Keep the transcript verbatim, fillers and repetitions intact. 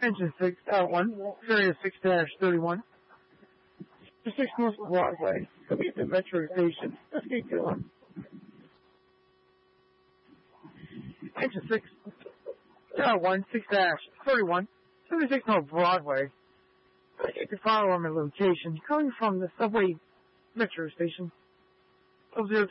Engine six, uh, one, area six dash thirty-one. six North Broadway. Come get the metro station. Let's get going. Engine six, uh, one, six dash thirty-one. seventy-six North Broadway. You can follow on my location. Coming from the subway metro station. zero